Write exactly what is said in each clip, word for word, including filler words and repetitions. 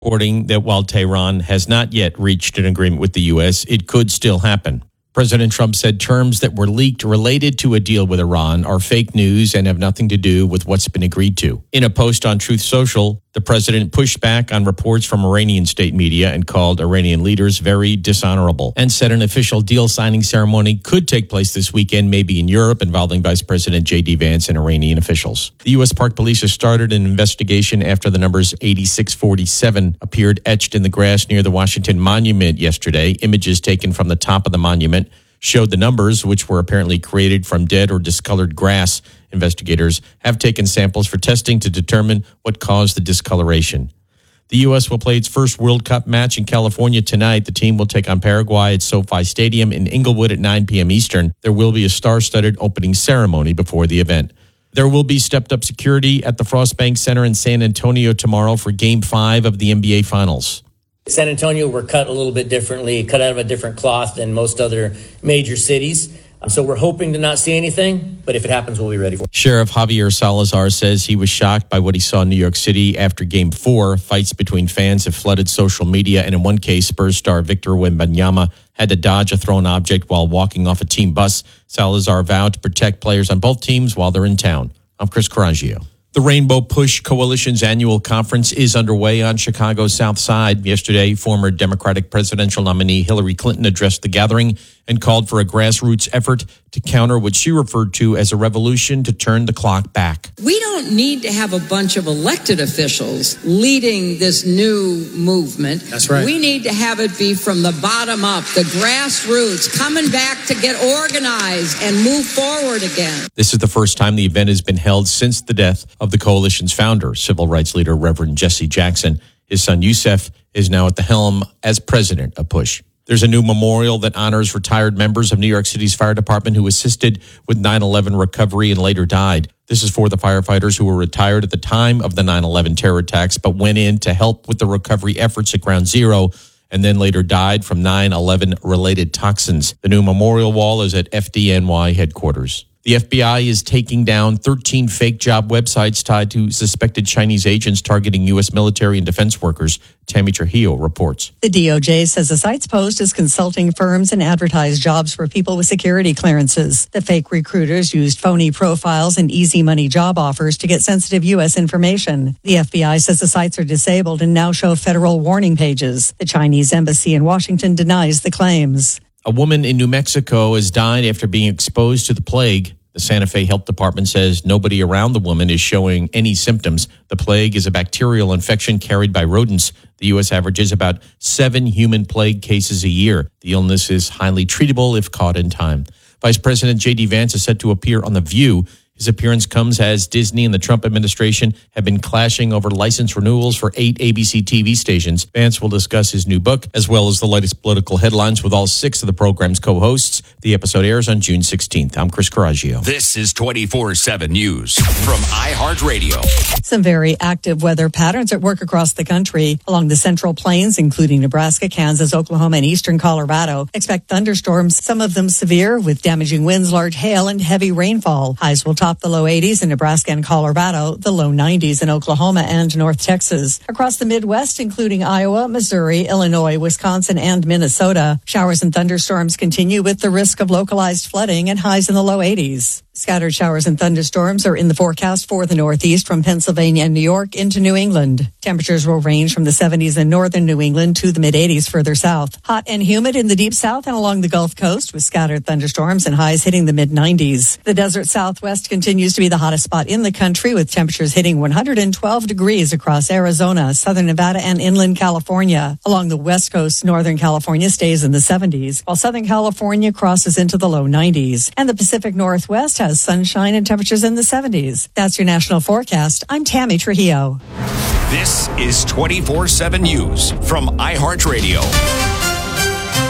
reporting that while Tehran has not yet reached an agreement with the U S, it could still happen. President Trump said terms that were leaked related to a deal with Iran are fake news and have nothing to do with what's been agreed to. In a post on Truth Social, the president pushed back on reports from Iranian state media and called Iranian leaders very dishonorable and said an official deal signing ceremony could take place this weekend, maybe in Europe, involving Vice President J D Vance and Iranian officials. The U S. Park Police has started an investigation after the numbers eighty-six forty-seven appeared etched in the grass near the Washington Monument yesterday. Images taken from the top of the monument showed the numbers, which were apparently created from dead or discolored grass. Investigators have taken samples for testing to determine what caused the discoloration. The U S will play its first World Cup match in California tonight. The team will take on Paraguay at SoFi Stadium in Inglewood at nine p.m. Eastern. There will be a star-studded opening ceremony before the event. There will be stepped-up security at the Frostbank Center in San Antonio tomorrow for Game five of the N B A Finals. San Antonio, we're cut a little bit differently, cut out of a different cloth than most other major cities. So we're hoping to not see anything, but if it happens, we'll be ready for it. Sheriff Javier Salazar says he was shocked by what he saw in New York City after Game four. Fights between fans have flooded social media, and in one case, Spurs star Victor Wembanyama had to dodge a thrown object while walking off a team bus. Salazar vowed to protect players on both teams while they're in town. I'm Chris Coraggio. The Rainbow Push Coalition's annual conference is underway on Chicago's South Side. Yesterday, former Democratic presidential nominee Hillary Clinton addressed the gathering and called for a grassroots effort to counter what she referred to as a revolution to turn the clock back. We don't need to have a bunch of elected officials leading this new movement. That's right. We need to have it be from the bottom up, the grassroots, coming back to get organized and move forward again. This is the first time the event has been held since the death of the coalition's founder, civil rights leader Reverend Jesse Jackson. His son Yusef is now at the helm as president of PUSH. There's a new memorial that honors retired members of New York City's fire department who assisted with nine eleven recovery and later died. This is for the firefighters who were retired at the time of the nine eleven terror attacks, but went in to help with the recovery efforts at Ground Zero and then later died from nine eleven related toxins. The new memorial wall is at F D N Y headquarters. The F B I is taking down thirteen fake job websites tied to suspected Chinese agents targeting U S military and defense workers. Tammy Trujillo reports. The D O J says the sites posed as consulting firms and advertised jobs for people with security clearances. The fake recruiters used phony profiles and easy money job offers to get sensitive U S information. The F B I says the sites are disabled and now show federal warning pages. The Chinese embassy in Washington denies the claims. A woman in New Mexico has died after being exposed to the plague. The Santa Fe Health Department says nobody around the woman is showing any symptoms. The plague is a bacterial infection carried by rodents. The U S averages about seven human plague cases a year. The illness is highly treatable if caught in time. Vice President J D Vance is set to appear on The View. His appearance comes as Disney and the Trump administration have been clashing over license renewals for eight A B C T V stations. Vance will discuss his new book, as well as the latest political headlines with all six of the program's co-hosts. The episode airs on June sixteenth. I'm Chris Coraggio. This is twenty-four seven News from iHeartRadio. Some very active weather patterns at work across the country. Along the Central Plains, including Nebraska, Kansas, Oklahoma, and eastern Colorado, expect thunderstorms, some of them severe, with damaging winds, large hail, and heavy rainfall. Highs will top the low eighties in Nebraska and Colorado, the low nineties in Oklahoma and North Texas. Across the Midwest, including Iowa, Missouri, Illinois, Wisconsin, and Minnesota, showers and thunderstorms continue with the risk of localized flooding and highs in the low eighties. Scattered showers and thunderstorms are in the forecast for the Northeast from Pennsylvania and New York into New England. Temperatures will range from the seventies in northern New England to the mid-eighties further south. Hot and humid in the deep south and along the Gulf Coast with scattered thunderstorms and highs hitting the mid-nineties. The desert southwest continues to be the hottest spot in the country with temperatures hitting one hundred twelve degrees across Arizona, southern Nevada, and inland California. Along the west coast, northern California stays in the seventies, while southern California crosses into the low nineties. And the Pacific Northwest has sunshine and temperatures in the seventies. That's your national forecast. I'm Tammy Trujillo. This is twenty-four seven News from iHeartRadio.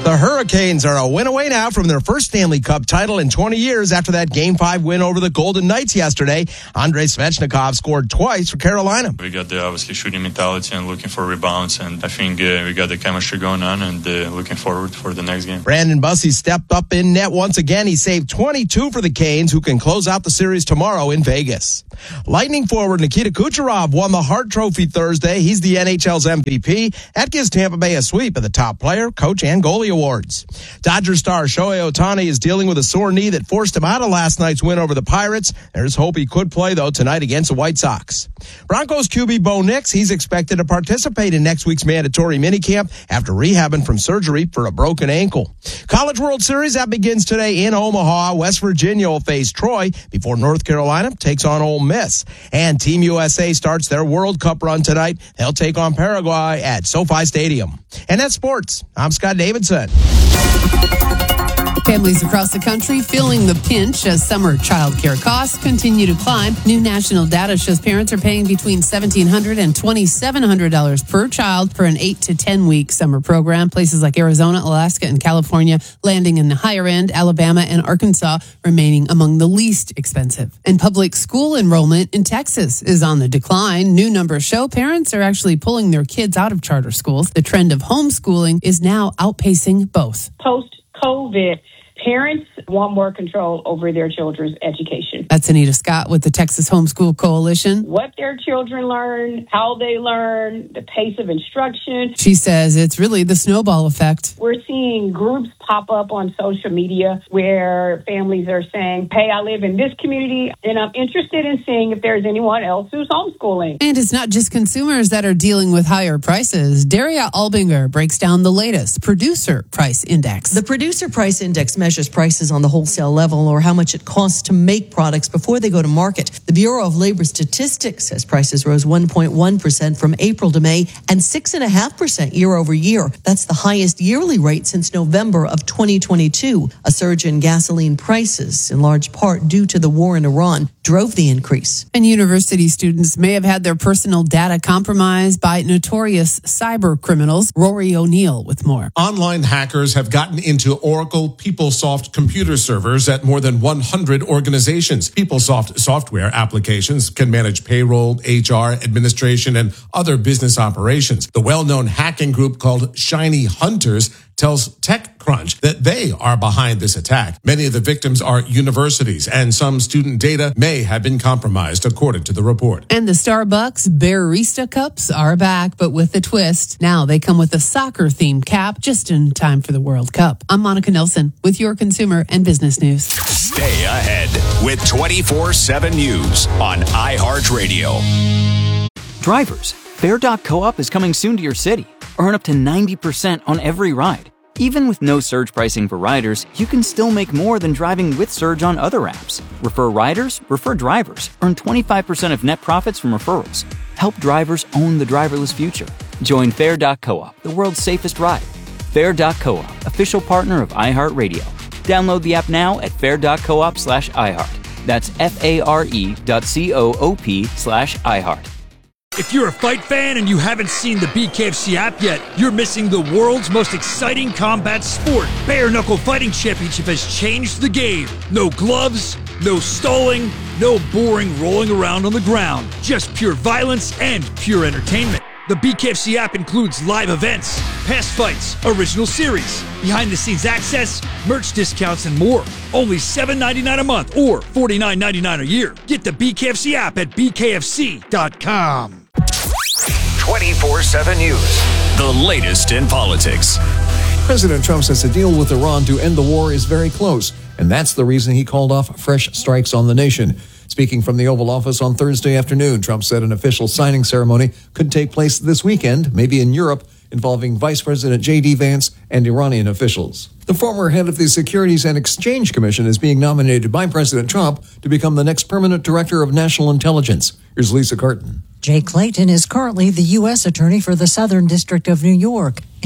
The Hurricanes are a win away now from their first Stanley Cup title in twenty years after that Game five win over the Golden Knights yesterday. Andrei Svechnikov scored twice for Carolina. We got the obviously shooting mentality and looking for rebounds, and I think uh, we got the chemistry going on and uh, looking forward for the next game. Brandon Bussey stepped up in net once again. He saved twenty-two for the Canes, who can close out the series tomorrow in Vegas. Lightning forward Nikita Kucherov won the Hart Trophy Thursday. He's the N H L's M V P. That gives Tampa Bay a sweep of the top player, coach, and goalie awards. Dodger star Shohei Ohtani is dealing with a sore knee that forced him out of last night's win over the Pirates. There's hope he could play, though, tonight against the White Sox. Broncos Q B Bo Nix, he's expected to participate in next week's mandatory minicamp after rehabbing from surgery for a broken ankle. College World Series, that begins today in Omaha. West Virginia will face Troy before North Carolina takes on Ole Miss. And Team U S A starts their World Cup run tonight. They'll take on Paraguay at SoFi Stadium. And that's sports. I'm Scott Davidson. Families across the country feeling the pinch as summer childcare costs continue to climb. New national data shows parents are paying between seventeen hundred dollars and twenty-seven hundred dollars per child for an eight to ten week summer program. Places like Arizona, Alaska, and California landing in the higher end, Alabama and Arkansas remaining among the least expensive. And public school enrollment in Texas is on the decline. New numbers show parents are actually pulling their kids out of charter schools. The trend of homeschooling is now outpacing both. Post-COVID, parents want more control over their children's education. That's Anita Scott with the Texas Homeschool Coalition. What their children learn, how they learn, the pace of instruction. She says it's really the snowball effect. We're seeing groups pop up on social media where families are saying, hey, I live in this community and I'm interested in seeing if there's anyone else who's homeschooling. And it's not just consumers that are dealing with higher prices. Daria Albinger breaks down the latest Producer Price Index. The Producer Price Index measures prices on the wholesale level, or how much it costs to make products before they go to market. The Bureau of Labor Statistics says prices rose one point one percent from April to May and six point five percent year over year. That's the highest yearly rate since November of twenty twenty-two. A surge in gasoline prices, in large part due to the war in Iran, drove the increase. And university students may have had their personal data compromised by notorious cyber criminals. Rory O'Neill with more. Online hackers have gotten into Oracle PeopleSoft computer servers at more than one hundred organizations. PeopleSoft software applications can manage payroll, H R, administration, and other business operations. The well-known hacking group called Shiny Hunters tells TechCrunch that they are behind this attack. Many of the victims are universities, and some student data may have been compromised, according to the report. And the Starbucks Barista Cups are back, but with a twist. Now they come with a soccer-themed cap, just in time for the World Cup. I'm Monica Nelson with your consumer and business news. Stay ahead with twenty-four seven News on iHeartRadio. Drivers, Fare dot co-op is coming soon to your city. Earn up to ninety percent on every ride. Even with no surge pricing for riders, you can still make more than driving with Surge on other apps. Refer riders, refer drivers. Earn twenty-five percent of net profits from referrals. Help drivers own the driverless future. Join Fare dot co-op, the world's safest ride. Fare dot co-op, official partner of iHeartRadio. Download the app now at fare dot coop slash iHeart. That's F-A-R-E dot C-O-O-P slash iHeart. If you're a fight fan and you haven't seen the B K F C app yet, you're missing the world's most exciting combat sport. Bare Knuckle Fighting Championship has changed the game. No gloves, no stalling, no boring rolling around on the ground. Just pure violence and pure entertainment. The B K F C app includes live events, past fights, original series, behind-the-scenes access, merch discounts, and more. Only seven dollars and ninety-nine cents a month or forty-nine ninety-nine a year. Get the B K F C app at B K F C dot com. twenty-four seven News. The latest in politics. President Trump says a deal with Iran to end the war is very close, and that's the reason he called off fresh strikes on the nation. Speaking from the Oval Office on Thursday afternoon, Trump said an official signing ceremony could take place this weekend, maybe in Europe, involving Vice President J D Vance and Iranian officials. The former head of the Securities and Exchange Commission is being nominated by President Trump to become the next permanent director of national intelligence. Here's Lisa Carton. Jay Clayton is currently the U S attorney for the Southern District of New York.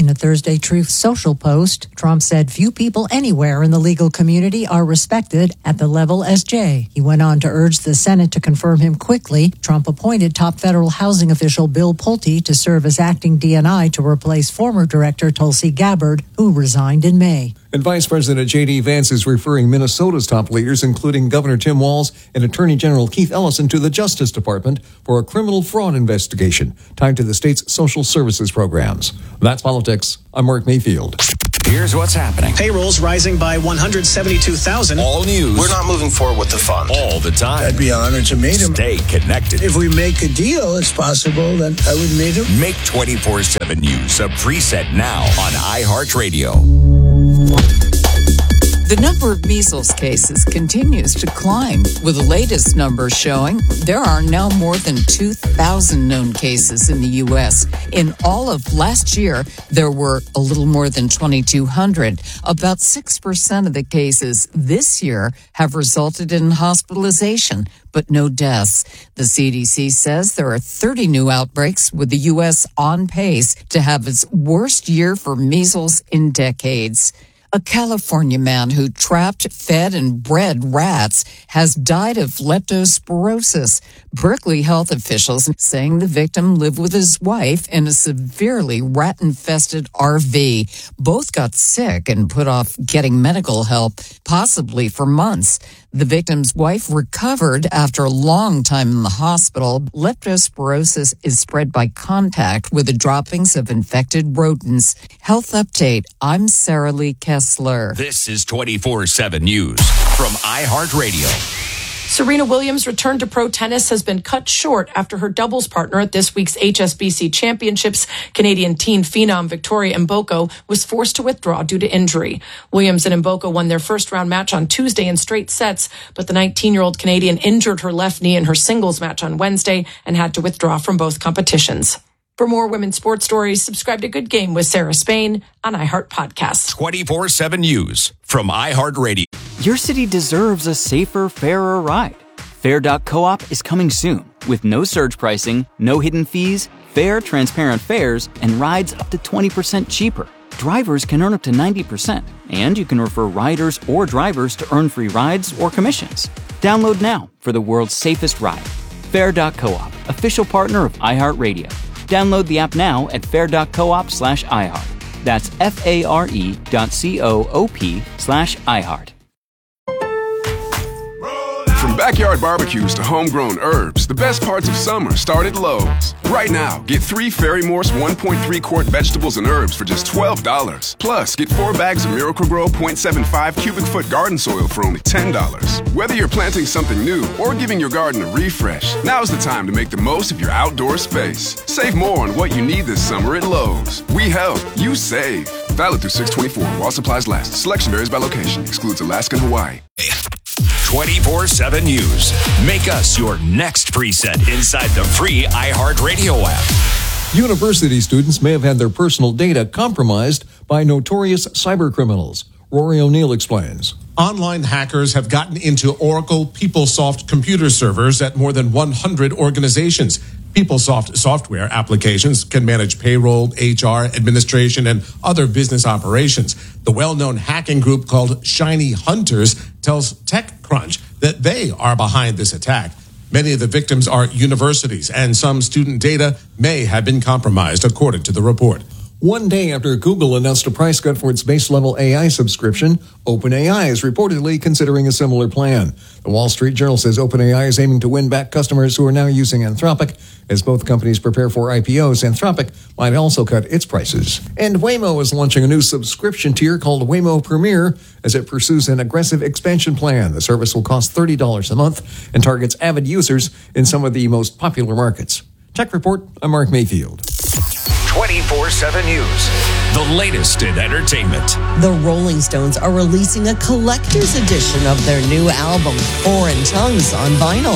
In a Thursday Truth Social post, Trump said few people anywhere in the legal community are respected at the level as Jay. He went on to urge the Senate to confirm him quickly. Trump appointed top federal housing official Bill Pulte to serve as acting D N I to replace former director Tulsi Gabbard, who resigned in May. And Vice President J D. Vance is referring Minnesota's top leaders, including Governor Tim Walz and Attorney General Keith Ellison, to the Justice Department for a criminal fraud investigation tied to the state's social services programs. That's politics. I'm Mark Mayfield. Here's what's happening. Payrolls rising by one hundred seventy-two thousand. All news. We're not moving forward with the fund. All the time. I'd be honored to meet him. Stay connected. If we make a deal, it's possible that I would meet him. Make twenty-four seven News a preset now on iHeartRadio. The number of measles cases continues to climb, with the latest numbers showing there are now more than two thousand known cases in the U S. In all of last year, there were a little more than twenty-two hundred. About six percent of the cases this year have resulted in hospitalization, but no deaths. The C D C says there are thirty new outbreaks, with the U S on pace to have its worst year for measles in decades. A California man who trapped, fed, and bred rats has died of leptospirosis. Berkeley health officials saying the victim lived with his wife in a severely rat-infested R V. Both got sick and put off getting medical help, possibly for months. The victim's wife recovered after a long time in the hospital. Leptospirosis is spread by contact with the droppings of infected rodents. Health Update. I'm Sarah Lee Kessler. This is twenty-four seven News from iHeartRadio. Serena Williams' return to pro tennis has been cut short after her doubles partner at this week's H S B C Championships, Canadian teen phenom Victoria Mboko, was forced to withdraw due to injury. Williams and Mboko won their first-round match on Tuesday in straight sets, but the nineteen-year-old Canadian injured her left knee in her singles match on Wednesday and had to withdraw from both competitions. For more women's sports stories, subscribe to Good Game with Sarah Spain on iHeart Podcasts. twenty-four seven News from iHeartRadio. Your city deserves a safer, fairer ride. Fair dot coop is coming soon with no surge pricing, no hidden fees, fair, transparent fares, and rides up to twenty percent cheaper. Drivers can earn up to ninety percent, and you can refer riders or drivers to earn free rides or commissions. Download now for the world's safest ride. Fair dot coop, official partner of iHeartRadio. Download the app now at fair dot coop slash iHeart. That's F-A-R-E dot C-O-O-P slash iHeart. From backyard barbecues to homegrown herbs, the best parts of summer start at Lowe's. Right now, get three Fairy Morse one point three quart vegetables and herbs for just twelve dollars. Plus, get four bags of Miracle-Gro point seven five cubic foot garden soil for only ten dollars. Whether you're planting something new or giving your garden a refresh, now's the time to make the most of your outdoor space. Save more on what you need this summer at Lowe's. We help, you save. Valid through six twenty-four while supplies last. Selection varies by location. Excludes Alaska and Hawaii. twenty-four seven News. Make us your next preset inside the free iHeartRadio app. University students may have had their personal data compromised by notorious cybercriminals. Rory O'Neill explains. Online hackers have gotten into Oracle PeopleSoft computer servers at more than one hundred organizations. PeopleSoft software applications can manage payroll, H R, administration, and other business operations. The well-known hacking group called Shiny Hunters tells TechCrunch that they are behind this attack. Many of the victims are universities, and some student data may have been compromised, according to the report. One day after Google announced a price cut for its base-level A I subscription, OpenAI is reportedly considering a similar plan. The Wall Street Journal says OpenAI is aiming to win back customers who are now using Anthropic. As both companies prepare for I P Os, Anthropic might also cut its prices. And Waymo is launching a new subscription tier called Waymo Premier as it pursues an aggressive expansion plan. The service will cost thirty dollars a month and targets avid users in some of the most popular markets. Tech Report, I'm Mark Mayfield. twenty-four seven News. The latest in entertainment. The Rolling Stones are releasing a collector's edition of their new album, Foreign Tongues, on vinyl.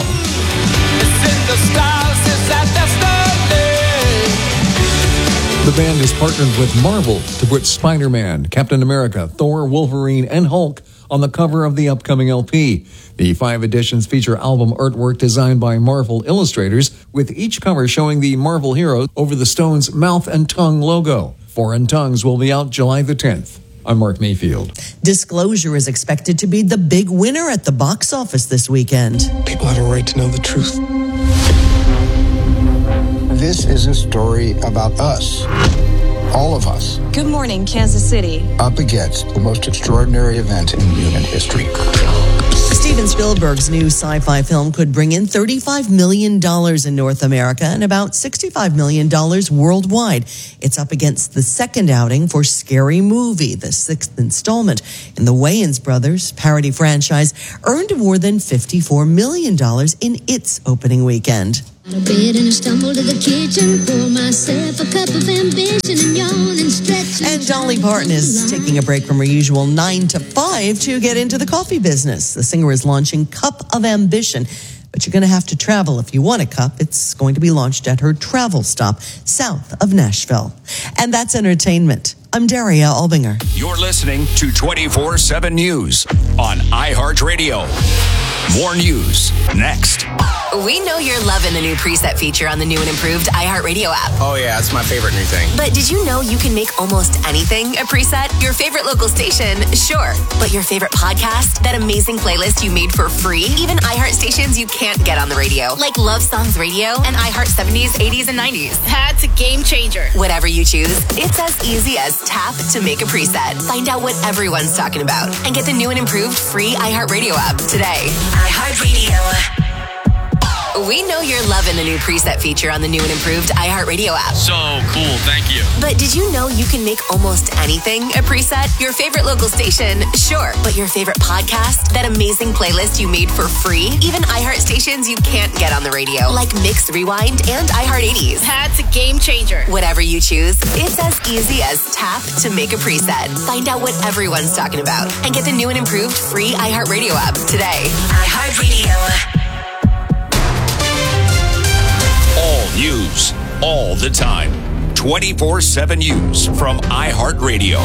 The band has partnered with Marvel to put Spider-Man, Captain America, Thor, Wolverine, and Hulk on the cover of the upcoming L P. The five editions feature album artwork designed by Marvel illustrators, with each cover showing the Marvel heroes over the Stones' mouth and tongue logo. Foreign Tongues will be out July the tenth. I'm Mark Mayfield. Disclosure is expected to be the big winner at the box office this weekend. People have a right to know the truth. This is a story about us. All of us. Good morning, Kansas City. Up against the most extraordinary event in human history. Steven Spielberg's new sci-fi film could bring in thirty-five million dollars in North America and about sixty-five million dollars worldwide. It's up against the second outing for Scary Movie, the sixth installment in the Wayans Brothers parody franchise, earned more than fifty-four million dollars in its opening weekend. On a bed and I stumble to the kitchen, pour myself a cup of ambition and yawn and stretch. And Dolly Parton is taking a break from her usual nine to five to get into the coffee business. The singer is launching Cup of Ambition, but you're going to have to travel if you want a cup. It's going to be launched at her travel stop south of Nashville. And that's entertainment. I'm Daria Albinger. You're listening to twenty-four seven News on iHeartRadio. More news next. We know you're loving the new preset feature on the new and improved iHeartRadio app. Oh, yeah, it's my favorite new thing. But did you know you can make almost anything a preset? Your favorite local station, sure. But your favorite podcast? That amazing playlist you made for free? Even iHeart stations you can't get on the radio, like Love Songs Radio and iHeart seventies, eighties, and nineties. That's a game changer. Whatever you choose, it's as easy as tap to make a preset. Find out what everyone's talking about and get the new and improved free iHeartRadio app today. iHeartRadio. We know you're loving the new preset feature on the new and improved iHeartRadio app. So cool, thank you. But did you know you can make almost anything a preset? Your favorite local station, sure. But your favorite podcast? That amazing playlist you made for free? Even iHeart stations you can't get on the radio, like Mix Rewind and iHeart eighties. That's a game changer. Whatever you choose, it's as easy as tap to make a preset. Find out what everyone's talking about and get the new and improved free iHeartRadio app today. iHeartRadio. All news, all the time. twenty-four seven News from iHeartRadio.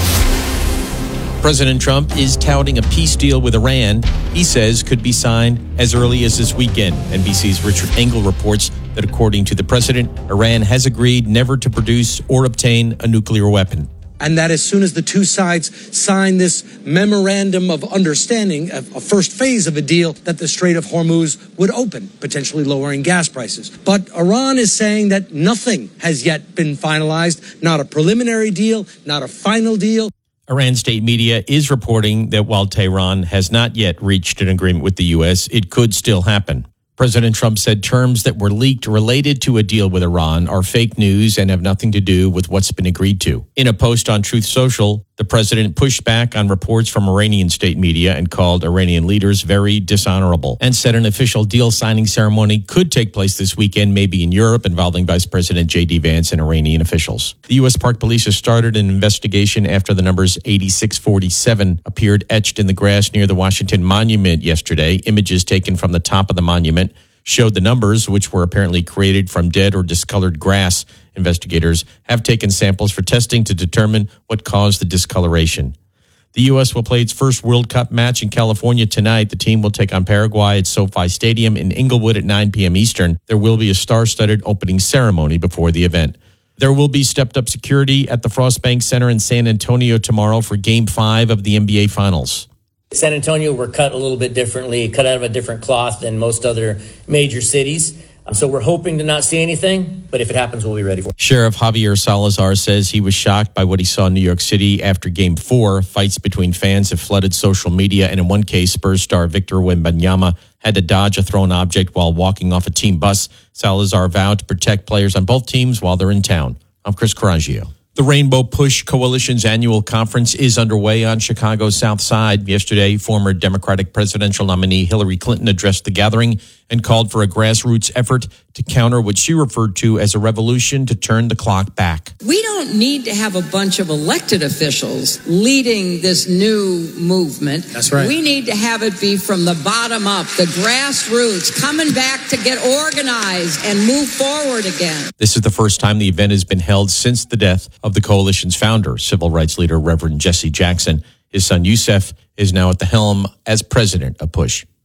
President Trump is touting a peace deal with Iran he says could be signed as early as this weekend. N B C's Richard Engel reports that according to the president, Iran has agreed never to produce or obtain a nuclear weapon. And that as soon as the two sides sign this memorandum of understanding, a first phase of a deal, that the Strait of Hormuz would open, potentially lowering gas prices. But Iran is saying that nothing has yet been finalized, not a preliminary deal, not a final deal. Iran state media is reporting that while Tehran has not yet reached an agreement with the U S, it could still happen. President Trump said terms that were leaked related to a deal with Iran are fake news and have nothing to do with what's been agreed to. In a post on Truth Social, the president pushed back on reports from Iranian state media and called Iranian leaders very dishonorable and said an official deal signing ceremony could take place this weekend, maybe in Europe, involving Vice President J D Vance and Iranian officials. The U S Park Police has started an investigation after the numbers eighty-six forty-seven appeared etched in the grass near the Washington Monument yesterday. Images taken from the top of the monument showed the numbers, which were apparently created from dead or discolored grass. Investigators have taken samples for testing to determine what caused the discoloration. The U S will play its first World Cup match in California tonight. The team will take on Paraguay at SoFi Stadium in Inglewood at nine p.m. Eastern. There will be a star-studded opening ceremony before the event. There will be stepped-up security at the Frost Bank Center in San Antonio tomorrow for Game five of the N B A Finals. San Antonio, we're cut a little bit differently, cut out of a different cloth than most other major cities. So we're hoping to not see anything, but if it happens, we'll be ready for it. Sheriff Javier Salazar says he was shocked by what he saw in New York City after Game four. Fights between fans have flooded social media, and in one case, Spurs star Victor Wembanyama had to dodge a thrown object while walking off a team bus. Salazar vowed to protect players on both teams while they're in town. I'm Chris Carangio. The Rainbow Push Coalition's annual conference is underway on Chicago's South Side. Yesterday, former Democratic presidential nominee Hillary Clinton addressed the gathering and called for a grassroots effort to counter what she referred to as a revolution to turn the clock back. We don't need to have a bunch of elected officials leading this new movement. That's right. We need to have it be from the bottom up, the grassroots, coming back to get organized and move forward again. This is the first time the event has been held since the death of the coalition's founder, civil rights leader Reverend Jesse Jackson. His son Youssef is now at the helm as president of PUSH.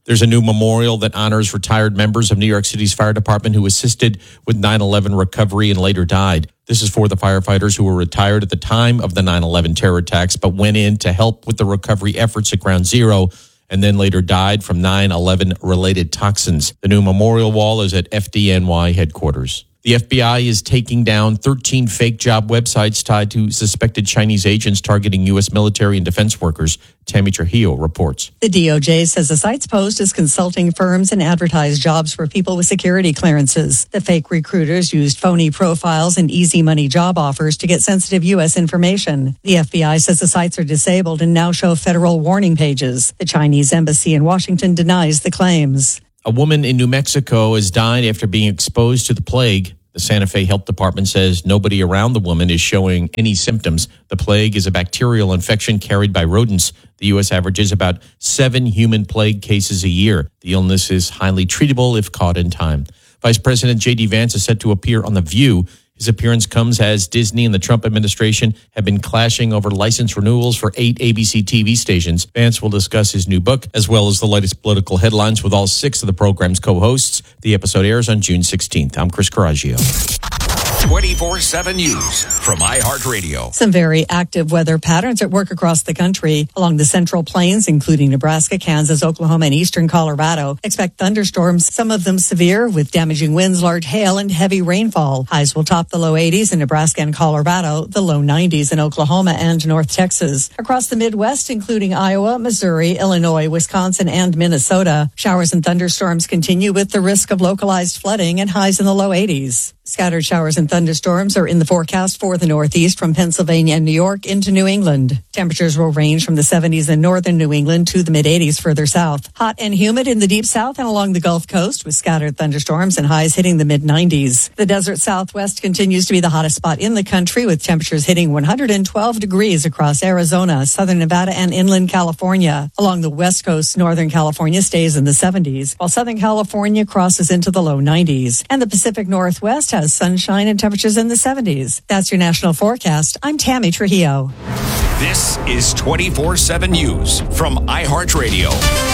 There's a new memorial that honors retired members of New York City's fire department who assisted with nine eleven recovery and later died. This is for the firefighters who were retired at the time of the nine eleven terror attacks, but went in to help with the recovery efforts at Ground Zero and then later died from nine eleven related toxins. The new memorial wall is at F D N Y headquarters. The F B I is taking down thirteen fake job websites tied to suspected Chinese agents targeting U S military and defense workers. Tammy Trujillo reports. The D O J says the sites posed as consulting firms and advertised jobs for people with security clearances. The fake recruiters used phony profiles and easy money job offers to get sensitive U S information. The F B I says the sites are disabled and now show federal warning pages. The Chinese embassy in Washington denies the claims. A woman in New Mexico has died after being exposed to the plague. The Santa Fe Health Department says nobody around the woman is showing any symptoms. The plague is a bacterial infection carried by rodents. The U S averages about seven human plague cases a year. The illness is highly treatable if caught in time. Vice President J D Vance is set to appear on The View. His appearance comes as Disney and the Trump administration have been clashing over license renewals for eight A B C T V stations. Vance will discuss his new book, as well as the latest political headlines with all six of the program's co-hosts. The episode airs on June sixteenth. I'm Chris Coraggio. twenty-four seven News from iHeartRadio. Some very active weather patterns at work across the country. Along the Central Plains, including Nebraska, Kansas, Oklahoma, and eastern Colorado, expect thunderstorms, some of them severe, with damaging winds, large hail, and heavy rainfall. Highs will top the low eighties in Nebraska and Colorado, the low nineties in Oklahoma and North Texas. Across the Midwest, including Iowa, Missouri, Illinois, Wisconsin, and Minnesota, showers and thunderstorms continue with the risk of localized flooding and highs in the low eighties. Scattered showers and thunderstorms are in the forecast for the Northeast from Pennsylvania and New York into New England. Temperatures will range from the seventies in northern New England to the mid-eighties further south. Hot and humid in the deep south and along the Gulf Coast with scattered thunderstorms and highs hitting the mid-nineties. The desert Southwest continues to be the hottest spot in the country with temperatures hitting one hundred twelve degrees across Arizona, southern Nevada, and inland California. Along the West Coast, northern California stays in the seventies, while southern California crosses into the low nineties. And the Pacific Northwest has sunshine and temperatures in the seventies. That's your national forecast. I'm Tammy Trujillo. This is twenty-four seven News from iHeartRadio.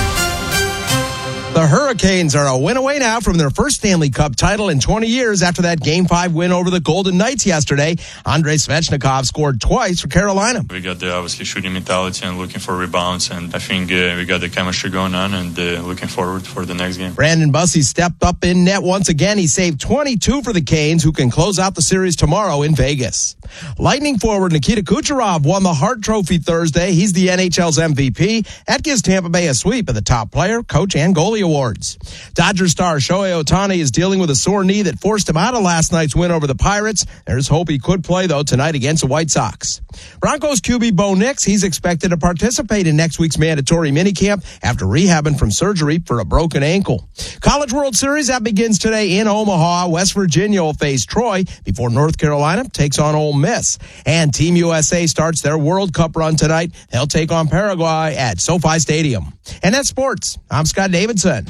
The Hurricanes are a win away now from their first Stanley Cup title in twenty years after that Game five win over the Golden Knights yesterday. Andrei Svechnikov scored twice for Carolina. We got the obviously shooting mentality and looking for rebounds, and I think uh, we got the chemistry going on and uh, looking forward for the next game. Brandon Bussey stepped up in net once again. He saved twenty-two for the Canes, who can close out the series tomorrow in Vegas. Lightning forward Nikita Kucherov won the Hart Trophy Thursday. He's the N H L's M V P. That gives Tampa Bay a sweep of the top player, coach, and goalie awards. Dodger star Shohei Ohtani is dealing with a sore knee that forced him out of last night's win over the Pirates. There's hope he could play, though, tonight against the White Sox. Broncos Q B Bo Nix, he's expected to participate in next week's mandatory minicamp after rehabbing from surgery for a broken ankle. College World Series, that begins today in Omaha. West Virginia will face Troy before North Carolina takes on Ole Miss. And Team U S A starts their World Cup run tonight. They'll take on Paraguay at SoFi Stadium. And that's sports. I'm Scott Davidson.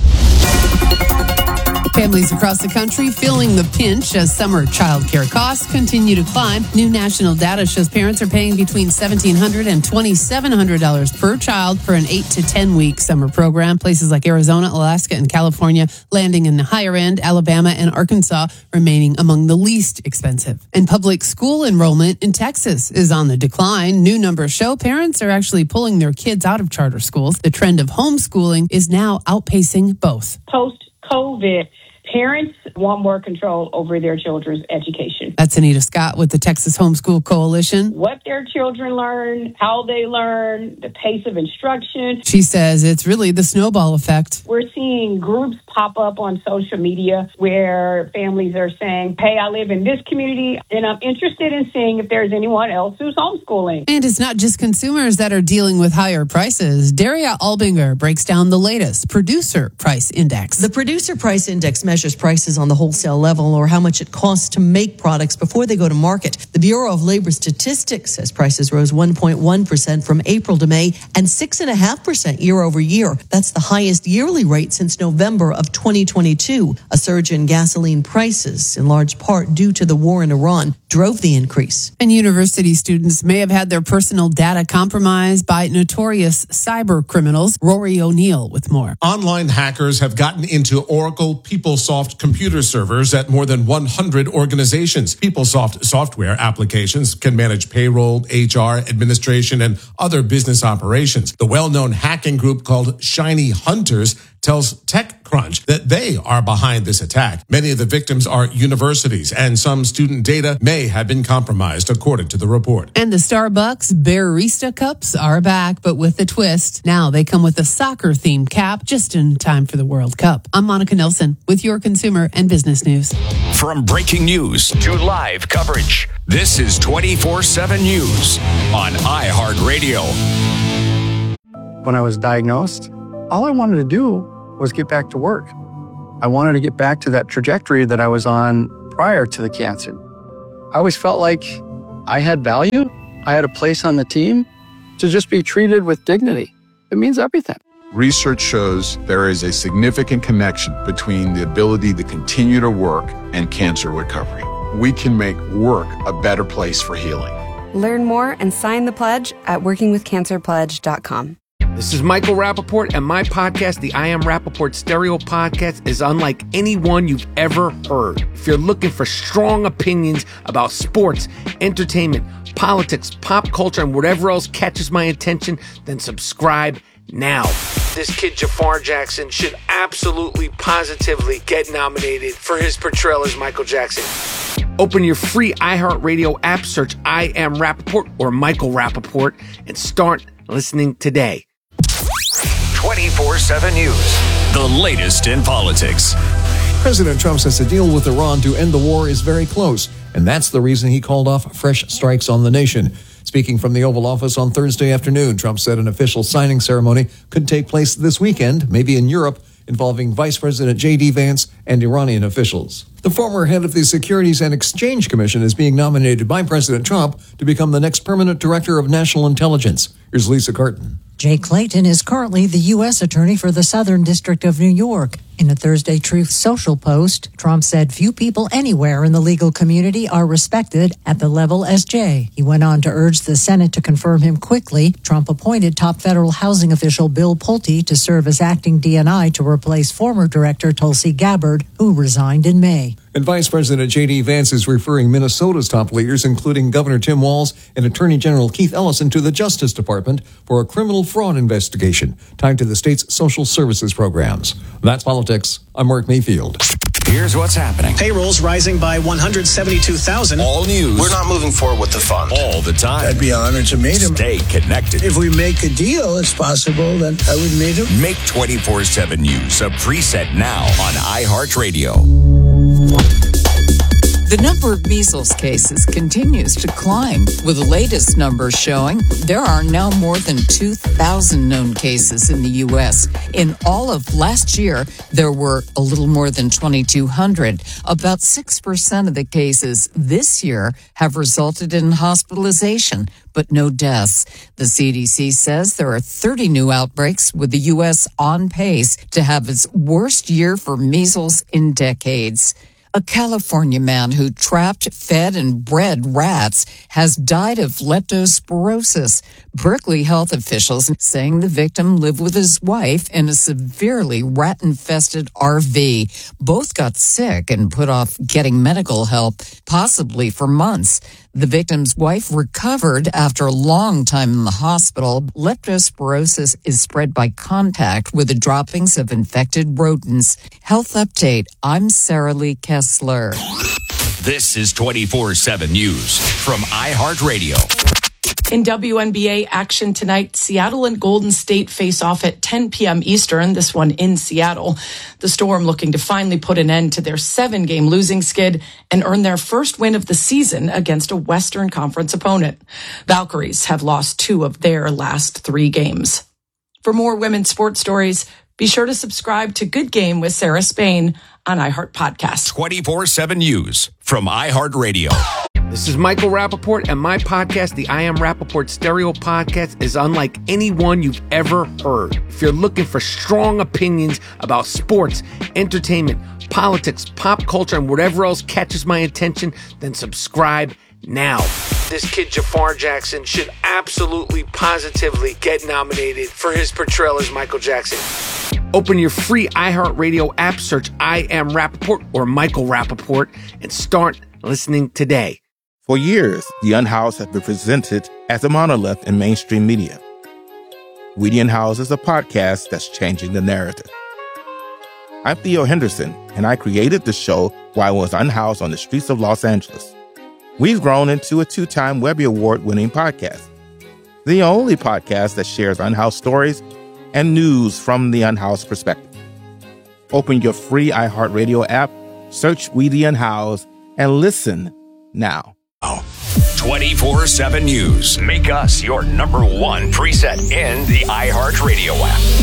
Families across the country feeling the pinch as summer child care costs continue to climb. New national data shows parents are paying between seventeen hundred dollars and twenty-seven hundred dollars per child for an eight to ten week summer program. Places like Arizona, Alaska, and California landing in the higher end, Alabama and Arkansas remaining among the least expensive. And public school enrollment in Texas is on the decline. New numbers show parents are actually pulling their kids out of charter schools. The trend of homeschooling is now outpacing both. Post-COVID, parents want more control over their children's education. That's Anita Scott with the Texas Homeschool Coalition. What their children learn, how they learn, the pace of instruction. She says it's really the snowball effect. We're seeing groups pop up on social media where families are saying, hey, I live in this community and I'm interested in seeing if there's anyone else who's homeschooling. And it's not just consumers that are dealing with higher prices. Daria Albinger breaks down the latest Producer Price Index. The Producer Price Index measures prices on the wholesale level or how much it costs to make products before they go to market. The Bureau of Labor Statistics says prices rose one point one percent from April to May and six point five percent year over year. That's the highest yearly rate since November of twenty twenty-two. A surge in gasoline prices, in large part due to the war in Iran, drove the increase. And university students may have had their personal data compromised by notorious cyber criminals. Rory O'Neill with more. Online hackers have gotten into Oracle PeopleSoft computer servers at more than one hundred organizations. PeopleSoft software applications can manage payroll, H R, administration, and other business operations. The well-known hacking group called Shiny Hunters tells TechCrunch that they are behind this attack. Many of the victims are universities, and some student data may have been compromised, according to the report. And the Starbucks Barista Cups are back, but with a twist. Now they come with a soccer-themed cap just in time for the World Cup. I'm Monica Nelson with your consumer and business news. From breaking news to live coverage, this is twenty-four seven News on iHeartRadio. When I was diagnosed, all I wanted to do was get back to work. I wanted to get back to that trajectory that I was on prior to the cancer. I always felt like I had value. I had a place on the team. To just be treated with dignity, it means everything. Research shows there is a significant connection between the ability to continue to work and cancer recovery. We can make work a better place for healing. Learn more and sign the pledge at working with cancer pledge dot com. This is Michael Rappaport, and my podcast, the I Am Rappaport Stereo Podcast, is unlike any one you've ever heard. If you're looking for strong opinions about sports, entertainment, politics, pop culture, and whatever else catches my attention, then subscribe now. This kid, Jafar Jackson, should absolutely, positively get nominated for his portrayal as Michael Jackson. Open your free iHeartRadio app, search I Am Rappaport or Michael Rappaport, and start listening today. twenty-four seven News, the latest in politics. President Trump says the deal with Iran to end the war is very close, and that's the reason he called off fresh strikes on the nation. Speaking from the Oval Office on Thursday afternoon, Trump said an official signing ceremony could take place this weekend, maybe in Europe, involving Vice President J D Vance and Iranian officials. The former head of the Securities and Exchange Commission is being nominated by President Trump to become the next permanent director of national intelligence. Here's Lisa Carton. Jay Clayton is currently the U S attorney for the Southern District of New York. In a Thursday Truth Social post, Trump said few people anywhere in the legal community are respected at the level as Jay. He went on to urge the Senate to confirm him quickly. Trump appointed top federal housing official Bill Pulte to serve as acting D N I to replace former director Tulsi Gabbard, who resigned in May. And Vice President J D Vance is referring Minnesota's top leaders, including Governor Tim Walz and Attorney General Keith Ellison, to the Justice Department for a criminal fraud investigation tied to the state's social services programs. That's politics. I'm Mark Mayfield. Here's what's happening. Payrolls rising by one hundred seventy-two thousand. All news. We're not moving forward with the fund. All the time. I'd be honored to meet him. Stay connected. If we make a deal, it's possible that I would meet him. Make twenty-four seven News a preset now on iHeartRadio. The number of measles cases continues to climb, with the latest numbers showing there are now more than two thousand known cases in the U S. In all of last year, there were a little more than twenty-two hundred. About six percent of the cases this year have resulted in hospitalization, but no deaths. The C D C says there are thirty new outbreaks, with the U S on pace to have its worst year for measles in decades. A California man who trapped, fed, and bred rats has died of leptospirosis. Berkeley health officials saying the victim lived with his wife in a severely rat-infested R V. Both got sick and put off getting medical help, possibly for months. The victim's wife recovered after a long time in the hospital. Leptospirosis is spread by contact with the droppings of infected rodents. Health Update. I'm Sarah Lee Kessler. This is twenty-four seven News from iHeartRadio. In W N B A action tonight, Seattle and Golden State face off at ten p.m. Eastern, this one in Seattle. The Storm looking to finally put an end to their seven-game losing skid and earn their first win of the season against a Western Conference opponent. Valkyries have lost two of their last three games. For more women's sports stories, be sure to subscribe to Good Game with Sarah Spain. on iHeart Podcasts. twenty-four seven News from iHeartRadio. This is Michael Rappaport, and my podcast, the I Am Rappaport Stereo Podcast, is unlike any one you've ever heard. If you're looking for strong opinions about sports, entertainment, politics, pop culture, and whatever else catches my attention, then subscribe now. This kid Jafar Jackson should absolutely, positively get nominated for his portrayal as Michael Jackson. Open your free iHeartRadio app, search I Am Rappaport or Michael Rappaport, and start listening today. For years, The Unhoused has been presented as a monolith in mainstream media. We The Unhoused is a podcast that's changing the narrative. I'm Theo Henderson, and I created the show while I was unhoused on the streets of Los Angeles. We've grown into a two-time Webby Award-winning podcast, the only podcast that shares unhoused stories and news from the unhoused perspective. Open your free iHeartRadio app, search We The Unhoused, and listen now. twenty-four seven News. Make us your number one preset in the iHeartRadio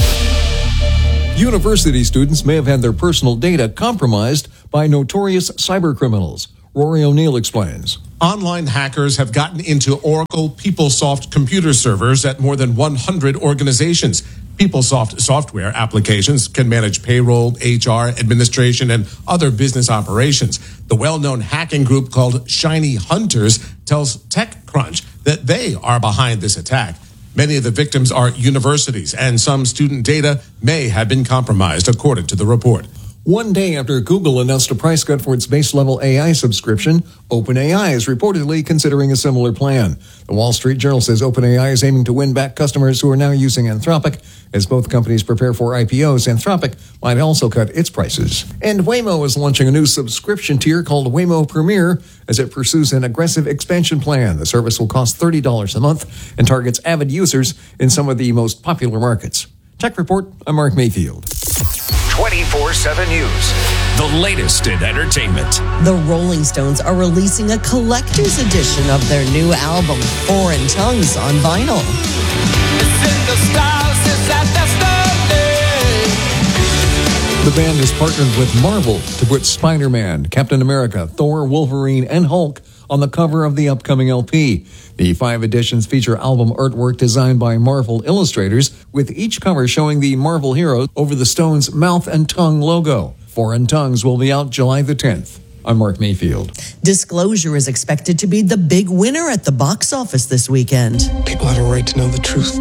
app. University students may have had their personal data compromised by notorious cybercriminals. Rory O'Neill explains. Online hackers have gotten into Oracle PeopleSoft computer servers at more than one hundred organizations. PeopleSoft software applications can manage payroll, H R, administration, and other business operations. The well-known hacking group called Shiny Hunters tells TechCrunch that they are behind this attack. Many of the victims are universities, and some student data may have been compromised, according to the report. One day after Google announced a price cut for its base-level A I subscription, OpenAI is reportedly considering a similar plan. The Wall Street Journal says OpenAI is aiming to win back customers who are now using Anthropic. As both companies prepare for I P Os, Anthropic might also cut its prices. And Waymo is launching a new subscription tier called Waymo Premier as it pursues an aggressive expansion plan. The service will cost thirty dollars a month and targets avid users in some of the most popular markets. Tech Report, I'm Mark Mayfield. twenty-four seven News. The latest in entertainment. The Rolling Stones are releasing a collector's edition of their new album, Foreign Tongues, on vinyl. The band has partnered with Marvel to put Spider-Man, Captain America, Thor, Wolverine, and Hulk on the cover of the upcoming L P. The five editions feature album artwork designed by Marvel illustrators, with each cover showing the Marvel heroes over the Stones' mouth and tongue logo. Foreign Tongues will be out July the tenth. I'm Mark Mayfield. Disclosure is expected to be the big winner at the box office this weekend. People have a right to know the truth.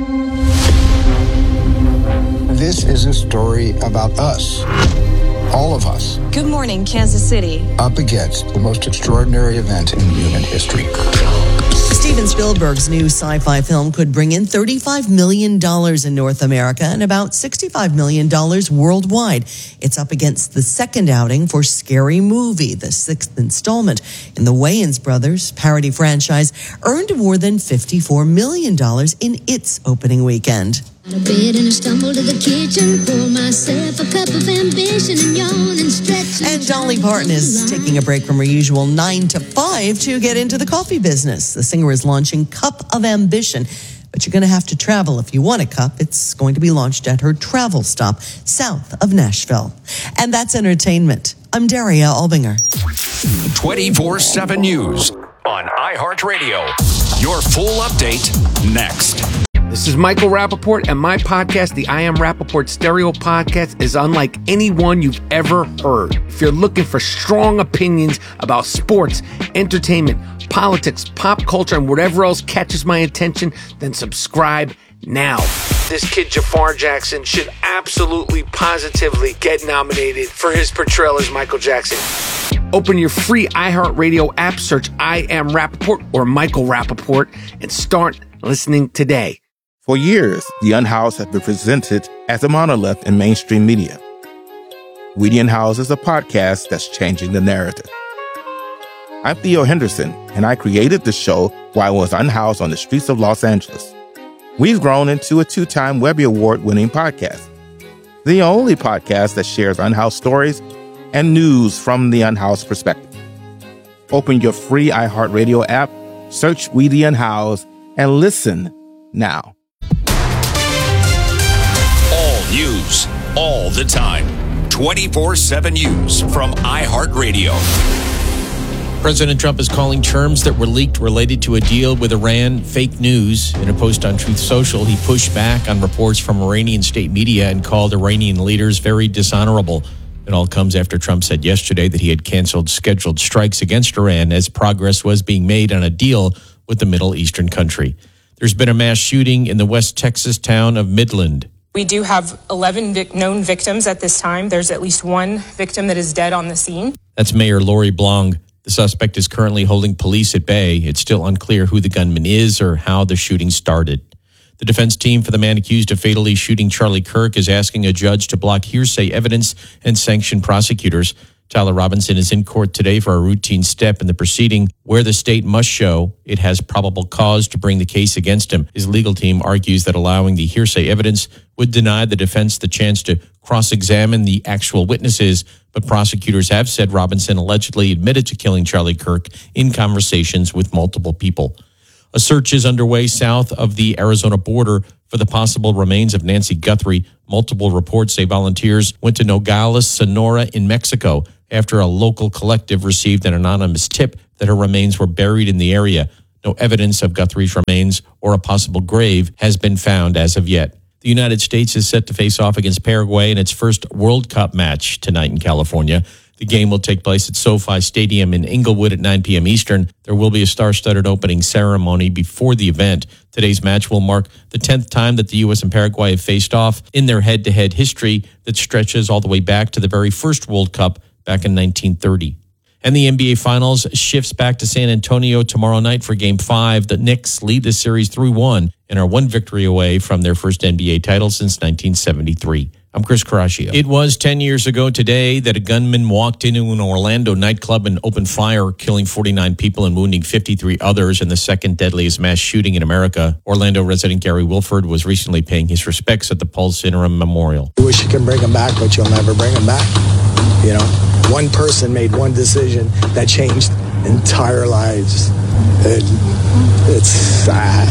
This is a story about us. All of us. Good morning, Kansas City. Up against the most extraordinary event in human history. Steven Spielberg's new sci-fi film could bring in thirty-five million dollars in North America and about sixty-five million dollars worldwide. It's up against the second outing for Scary Movie, the sixth installment in the Wayans Brothers parody franchise, earned more than fifty-four million dollars in its opening weekend. Out of bed and I stumble to the kitchen, pour myself a cup of ambition and yawn and stretch. And Dolly Parton is taking a break from her usual nine to five to get into the coffee business. The singer is launching Cup of Ambition, but you're going to have to travel if you want a cup. It's going to be launched at her travel stop south of Nashville. And that's entertainment. I'm Daria Albinger. twenty-four seven News on iHeartRadio. Your full update next. This is Michael Rappaport, and my podcast, the I Am Rappaport Stereo Podcast, is unlike any one you've ever heard. If you're looking for strong opinions about sports, entertainment, politics, pop culture, and whatever else catches my attention, then subscribe now. This kid Jafar Jackson should absolutely, positively get nominated for his portrayal as Michael Jackson. Open your free iHeartRadio app, search I Am Rappaport or Michael Rappaport, and start listening today. For years, The Unhoused has been presented as a monolith in mainstream media. We The Unhoused is a podcast that's changing the narrative. I'm Theo Henderson, and I created the show while I was unhoused on the streets of Los Angeles. We've grown into a two-time Webby Award-winning podcast, the only podcast that shares unhoused stories and news from the unhoused perspective. Open your free iHeartRadio app, search We The Unhoused, and listen now. All news, all the time. twenty-four seven News from iHeartRadio. President Trump is calling terms that were leaked related to a deal with Iran fake news. In a post on Truth Social, he pushed back on reports from Iranian state media and called Iranian leaders very dishonorable. It all comes after Trump said yesterday that he had canceled scheduled strikes against Iran as progress was being made on a deal with the Middle Eastern country. There's been a mass shooting in the West Texas town of Midland. We do have eleven vic- known victims at this time. There's at least one victim that is dead on the scene. That's Mayor Lori Blong. The suspect is currently holding police at bay. It's still unclear who the gunman is or how the shooting started. The defense team for the man accused of fatally shooting Charlie Kirk is asking a judge to block hearsay evidence and sanction prosecutors. Tyler Robinson is in court today for a routine step in the proceeding where the state must show it has probable cause to bring the case against him. His legal team argues that allowing the hearsay evidence would deny the defense the chance to cross-examine the actual witnesses, but prosecutors have said Robinson allegedly admitted to killing Charlie Kirk in conversations with multiple people. A search is underway south of the Arizona border for the possible remains of Nancy Guthrie. Multiple reports say volunteers went to Nogales, Sonora in Mexico after a local collective received an anonymous tip that her remains were buried in the area. No evidence of Guthrie's remains or a possible grave has been found as of yet. The United States is set to face off against Paraguay in its first World Cup match tonight in California. The game will take place at SoFi Stadium in Inglewood at nine p.m. Eastern. There will be a star-studded opening ceremony before the event. Today's match will mark the tenth time that the U S and Paraguay have faced off in their head-to-head history that stretches all the way back to the very first World Cup back in nineteen thirty. And the N B A Finals shifts back to San Antonio tomorrow night for Game five. The Knicks lead the series three one and are one victory away from their first N B A title since nineteen seventy-three. I'm Chris Caraccio. It was ten years ago today that a gunman walked into an Orlando nightclub and opened fire, killing forty-nine people and wounding fifty-three others in the second deadliest mass shooting in America. Orlando resident Gary Wilford was recently paying his respects at the Pulse Interim Memorial. You wish you can bring him back, but you'll never bring him back. You know, one person made one decision that changed entire lives. It, it's sad.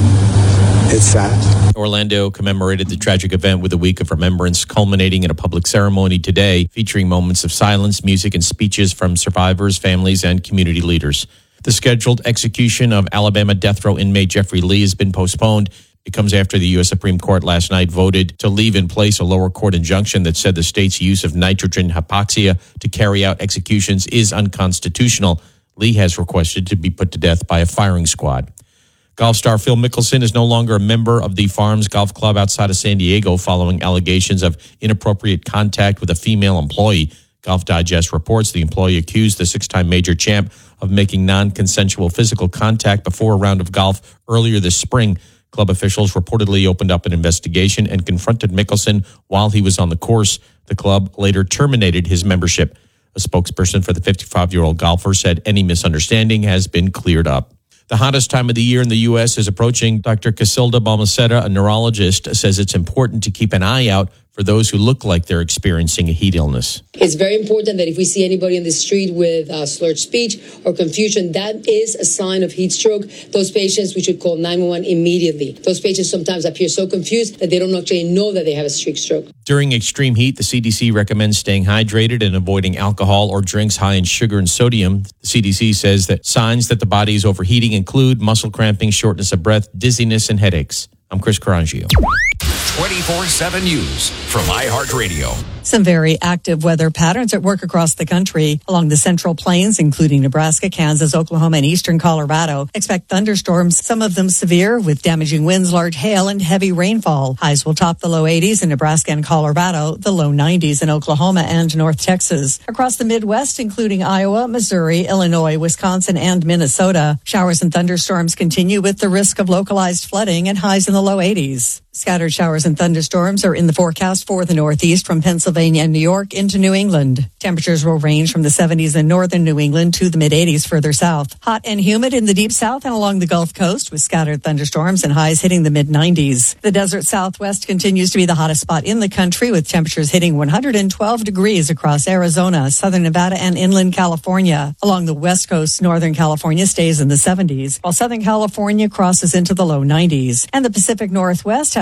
It's sad. Orlando commemorated the tragic event with a week of remembrance, culminating in a public ceremony today, featuring moments of silence, music, and speeches from survivors, families, and community leaders. The scheduled execution of Alabama death row inmate Jeffrey Lee has been postponed. It comes after the U S Supreme Court last night voted to leave in place a lower court injunction that said the state's use of nitrogen hypoxia to carry out executions is unconstitutional. Lee has requested to be put to death by a firing squad. Golf star Phil Mickelson is no longer a member of the Farms Golf Club outside of San Diego following allegations of inappropriate contact with a female employee. Golf Digest reports the employee accused the six-time major champ of making non-consensual physical contact before a round of golf earlier this spring. Club officials reportedly opened up an investigation and confronted Mickelson while he was on the course. The club later terminated his membership. A spokesperson for the fifty-five-year-old golfer said any misunderstanding has been cleared up. The hottest time of the year in the U S is approaching. Doctor Casilda Balmaceda, a neurologist, says it's important to keep an eye out for those who look like they're experiencing a heat illness. It's very important that if we see anybody in the street with uh, slurred speech or confusion, that is a sign of heat stroke. Those patients, we should call nine one one immediately. Those patients sometimes appear so confused that they don't actually know that they have a streak stroke. During extreme heat, the C D C recommends staying hydrated and avoiding alcohol or drinks high in sugar and sodium. The C D C says that signs that the body is overheating include muscle cramping, shortness of breath, dizziness, and headaches. I'm Chris Carangio. twenty-four seven News from iHeartRadio. Some very active weather patterns at work across the country. Along the Central Plains, including Nebraska, Kansas, Oklahoma, and eastern Colorado, expect thunderstorms, some of them severe, with damaging winds, large hail, and heavy rainfall. Highs will top the low eighties in Nebraska and Colorado, the low nineties in Oklahoma and North Texas. Across the Midwest, including Iowa, Missouri, Illinois, Wisconsin, and Minnesota, showers and thunderstorms continue with the risk of localized flooding and highs in the low eighties. Scattered showers and thunderstorms are in the forecast for the Northeast from Pennsylvania and New York into New England. Temperatures will range from the seventies in northern New England to the mid-eighties further south. Hot and humid in the deep south and along the Gulf Coast with scattered thunderstorms and highs hitting the mid-nineties. The desert southwest continues to be the hottest spot in the country with temperatures hitting one hundred twelve degrees across Arizona, southern Nevada, and inland California. Along the west coast, northern California stays in the seventies, while southern California crosses into the low nineties. And the Pacific Northwest has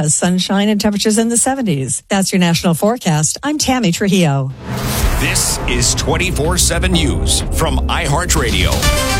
Otherwise, sunshine and temperatures in the seventies. That's your national forecast. I'm Tammy Trujillo. This is twenty-four seven News from iHeartRadio.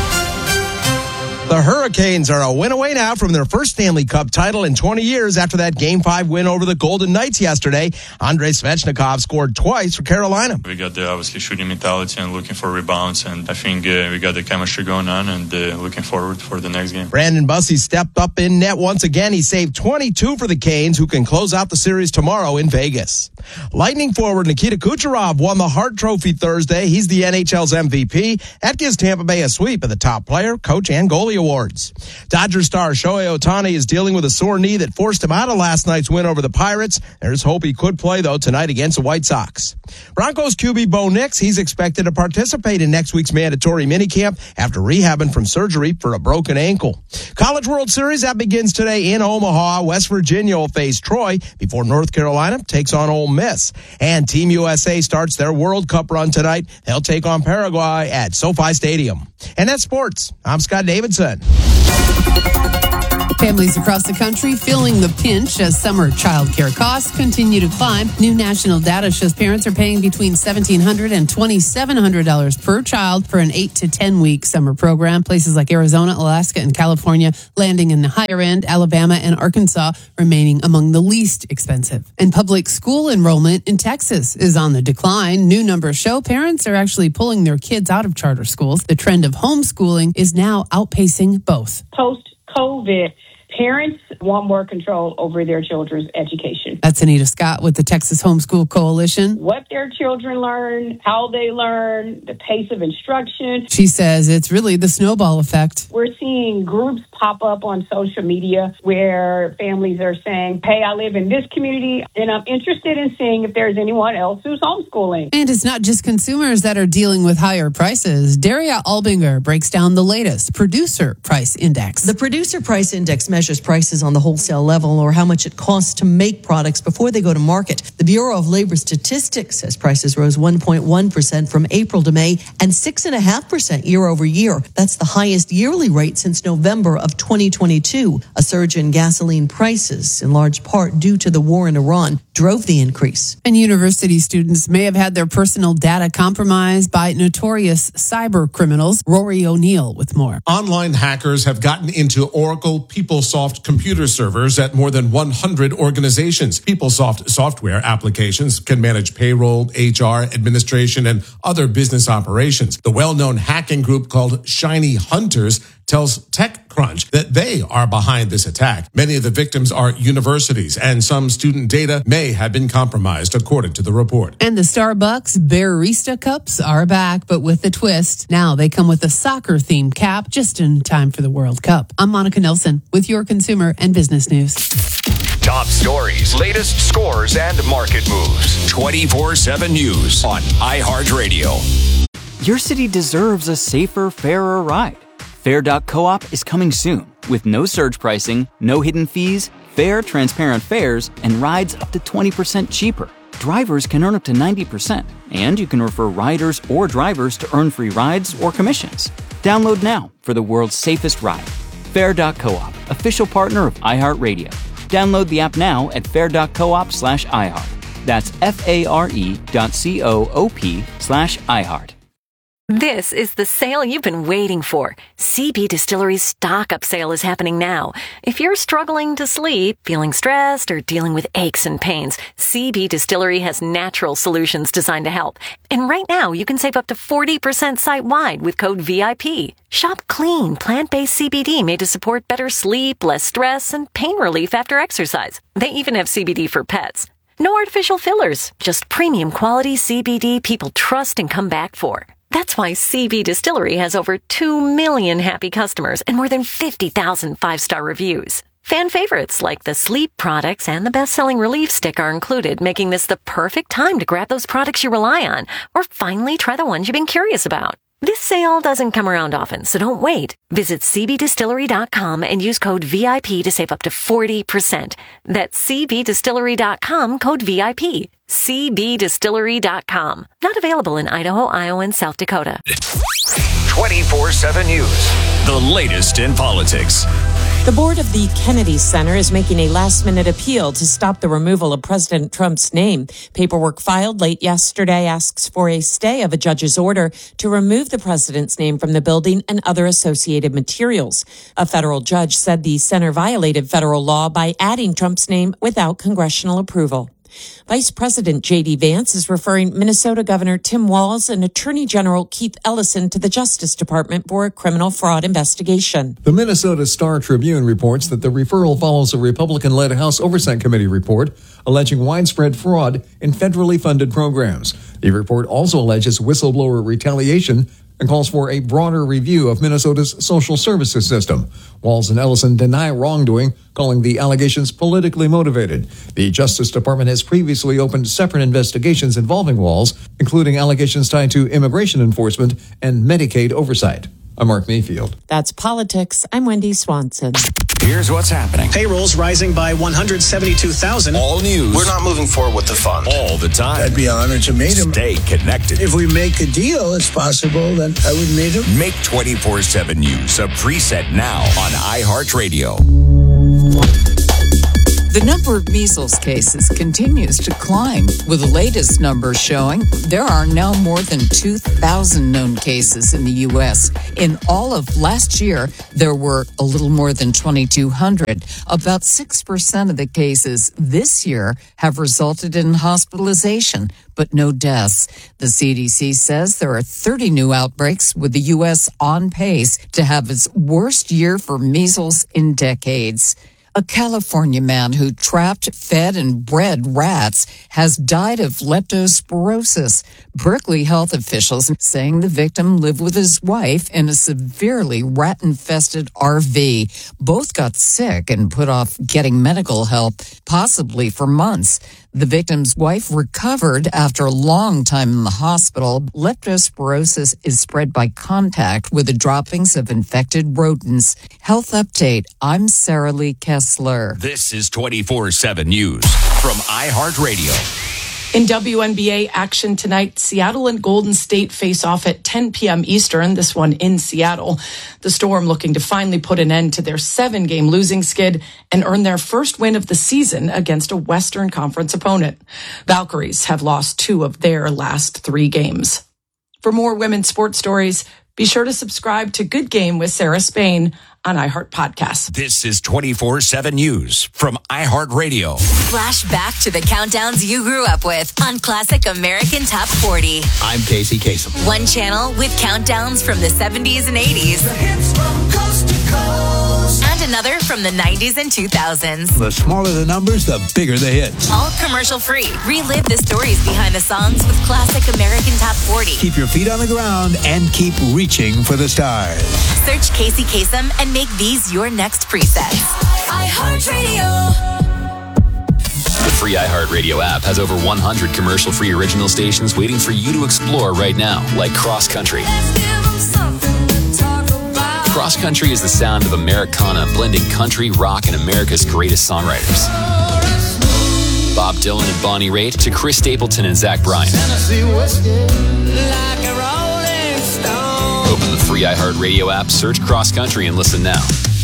The Hurricanes are a win away now from their first Stanley Cup title in twenty years after that Game five win over the Golden Knights yesterday. Andrei Svechnikov scored twice for Carolina. We got the obviously shooting mentality and looking for rebounds, and I think uh, we got the chemistry going on and uh, looking forward for the next game. Brandon Bussey stepped up in net once again. He saved twenty-two for the Canes, who can close out the series tomorrow in Vegas. Lightning forward Nikita Kucherov won the Hart Trophy Thursday. He's the N H L's M V P. That gives Tampa Bay a sweep of the top player, coach, and goalie awards. Dodger star Shohei Ohtani is dealing with a sore knee that forced him out of last night's win over the Pirates. There's hope he could play, though, tonight against the White Sox. Broncos Q B Bo Nix, he's expected to participate in next week's mandatory minicamp after rehabbing from surgery for a broken ankle. College World Series, that begins today in Omaha. West Virginia will face Troy before North Carolina takes on Ole Miss. And Team U S A starts their World Cup run tonight. They'll take on Paraguay at SoFi Stadium. And that's sports. I'm Scott Davidson. Families across the country feeling the pinch as summer childcare costs continue to climb. New national data shows parents are paying between seventeen hundred dollars and twenty-seven hundred dollars per child for an eight to ten week summer program. Places like Arizona, Alaska, and California landing in the higher end, Alabama and Arkansas remaining among the least expensive. And public school enrollment in Texas is on the decline. New numbers show parents are actually pulling their kids out of charter schools. The trend of homeschooling is now outpacing both. Post-COVID, parents want more control over their children's education. That's Anita Scott with the Texas Homeschool Coalition. What their children learn, how they learn, the pace of instruction. She says it's really the snowball effect. We're seeing groups pop up on social media where families are saying, hey, I live in this community and I'm interested in seeing if there's anyone else who's homeschooling. And it's not just consumers that are dealing with higher prices. Daria Albinger breaks down the latest Producer Price Index. The Producer Price Index measures prices on the wholesale level, or how much it costs to make products before they go to market. The Bureau of Labor Statistics says prices rose one point one percent from April to May and six point five percent year over year. That's the highest yearly rate since November of twenty twenty-two. A surge in gasoline prices, in large part due to the war in Iran, drove the increase. And university students may have had their personal data compromised by notorious cyber criminals. Rory O'Neill with more. Online hackers have gotten into Oracle PeopleSoft computer servers at more than one hundred organizations. PeopleSoft software applications can manage payroll, H R, administration, and other business operations. The well-known hacking group called Shiny Hunters tells TechCrunch that they are behind this attack. Many of the victims are universities, and some student data may have been compromised, according to the report. And the Starbucks Barista Cups are back, but with a twist. Now they come with a soccer-themed cap just in time for the World Cup. I'm Monica Nelson with your consumer and business news. Top stories, latest scores, and market moves. twenty-four seven News on iHeartRadio. Your city deserves a safer, fairer ride. Fair dot coop is coming soon with no surge pricing, no hidden fees, fair, transparent fares, and rides up to twenty percent cheaper. Drivers can earn up to ninety percent, and you can refer riders or drivers to earn free rides or commissions. Download now for the world's safest ride. Fair dot coop, official partner of iHeartRadio. Download the app now at fair dot coop slash iHeart. That's F-A-R-E dot C-O-O-P slash iHeart. This is the sale you've been waiting for. C B Distillery's stock-up sale is happening now. If you're struggling to sleep, feeling stressed, or dealing with aches and pains, C B Distillery has natural solutions designed to help. And right now, you can save up to forty percent site-wide with code V I P. Shop clean, plant-based C B D made to support better sleep, less stress, and pain relief after exercise. They even have C B D for pets. No artificial fillers, just premium quality C B D people trust and come back for. That's why C B Distillery has over two million happy customers and more than fifty thousand five-star reviews. Fan favorites like the sleep products and the best-selling Relief Stick are included, making this the perfect time to grab those products you rely on or finally try the ones you've been curious about. This sale doesn't come around often, so don't wait. Visit C B distillery dot com and use code V I P to save up to forty percent. That's C B distillery dot com, code V I P. C B distillery dot com. Not available in Idaho, Iowa, and South Dakota. twenty-four seven News. The latest in politics. The board of the Kennedy Center is making a last-minute appeal to stop the removal of President Trump's name. Paperwork filed late yesterday asks for a stay of a judge's order to remove the president's name from the building and other associated materials. A federal judge said the center violated federal law by adding Trump's name without congressional approval. Vice President J D. Vance is referring Minnesota Governor Tim Walz and Attorney General Keith Ellison to the Justice Department for a criminal fraud investigation. The Minnesota Star Tribune reports that the referral follows a Republican-led House Oversight Committee report alleging widespread fraud in federally funded programs. The report also alleges whistleblower retaliation and calls for a broader review of Minnesota's social services system. Walz and Ellison deny wrongdoing, calling the allegations politically motivated. The Justice Department has previously opened separate investigations involving Walz, including allegations tied to immigration enforcement and Medicaid oversight. I'm Mark Mayfield. That's politics. I'm Wendy Swanson. Here's what's happening. Payrolls rising by one hundred seventy-two thousand. All news. We're not moving forward with the fund. All the time. I'd be honored to meet him. Stay connected. If we make a deal, it's possible that I would meet him. Make twenty-four seven News a preset now on iHeartRadio. The number of measles cases continues to climb, with the latest numbers showing there are now more than two thousand known cases in the U S. In all of last year, there were a little more than twenty-two hundred. About six percent of the cases this year have resulted in hospitalization, but no deaths. The C D C says there are thirty new outbreaks, with the U S on pace to have its worst year for measles in decades. A California man who trapped, fed, and bred rats has died of leptospirosis. Berkeley health officials saying the victim lived with his wife in a severely rat-infested R V. Both got sick and put off getting medical help, possibly for months. The victim's wife recovered after a long time in the hospital. Leptospirosis is spread by contact with the droppings of infected rodents. Health Update. I'm Sarah Lee Kessler. This is twenty-four seven News from iHeartRadio. In W N B A action tonight, Seattle and Golden State face off at ten p.m. Eastern, this one in Seattle. The Storm looking to finally put an end to their seven-game losing skid and earn their first win of the season against a Western Conference opponent. Valkyries have lost two of their last three games. For more women's sports stories, be sure to subscribe to Good Game with Sarah Spain on iHeart Podcasts. This is twenty-four seven News from iHeartRadio. Flash back to the countdowns you grew up with on Classic American Top forty. I'm Casey Kasem. One channel with countdowns from the seventies and eighties. The hits from coast to coast. And another from the nineties and two thousands. The smaller the numbers, the bigger the hits. All commercial free. Relive the stories behind the songs with Classic American Top forty. Keep your feet on the ground and keep reaching for the stars. Search Casey Kasem and make these your next presets. iHeartRadio. The free iHeartRadio app has over one hundred commercial-free original stations waiting for you to explore right now, like Cross Country. Cross Country is the sound of Americana, blending country, rock, and America's greatest songwriters. Bob Dylan and Bonnie Raitt to Chris Stapleton and Zach Bryan. Open the free iHeartRadio app, search Cross Country, and listen now.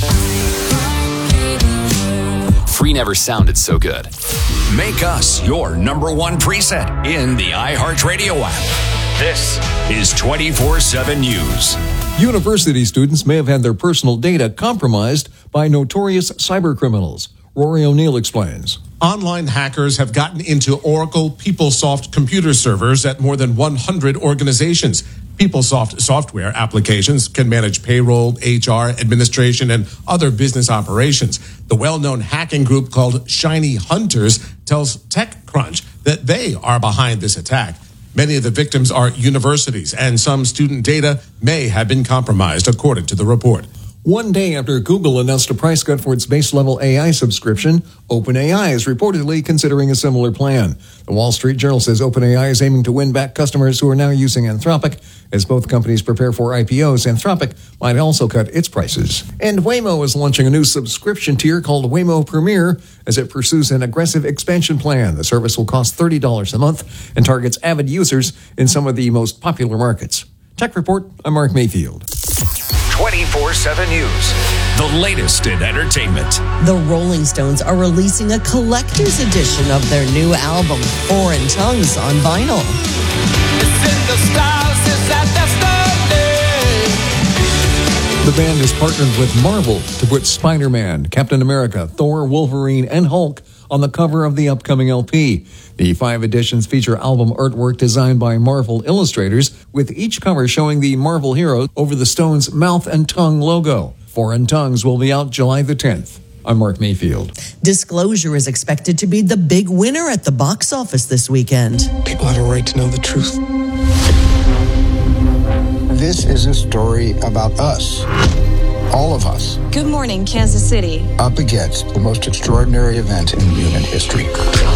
Free never sounded so good. Make us your number one preset in the iHeartRadio app. This is twenty-four seven News. University students may have had their personal data compromised by notorious cybercriminals. Rory O'Neill explains. Online hackers have gotten into Oracle PeopleSoft computer servers at more than one hundred organizations. PeopleSoft software applications can manage payroll, H R, administration, and other business operations. The well-known hacking group called Shiny Hunters tells TechCrunch that they are behind this attack. Many of the victims are universities, and some student data may have been compromised, according to the report. One day after Google announced a price cut for its base-level A I subscription, OpenAI is reportedly considering a similar plan. The Wall Street Journal says OpenAI is aiming to win back customers who are now using Anthropic. As both companies prepare for I P Os, Anthropic might also cut its prices. And Waymo is launching a new subscription tier called Waymo Premier as it pursues an aggressive expansion plan. The service will cost thirty dollars a month and targets avid users in some of the most popular markets. Tech Report, I'm Mark Mayfield. twenty-four seven News. The latest in entertainment. The Rolling Stones are releasing a collector's edition of their new album, Foreign Tongues, on vinyl. The band has partnered with Marvel to put Spider-Man, Captain America, Thor, Wolverine, and Hulk on the cover of the upcoming L P. The five editions feature album artwork designed by Marvel illustrators, with each cover showing the Marvel hero over the Stones' mouth and tongue logo. Foreign Tongues will be out July the tenth. I'm Mark Mayfield. Disclosure is expected to be the big winner at the box office this weekend. People have a right to know the truth. This is a story about us. All of us. Good morning, Kansas City. Up against the most extraordinary event in human history.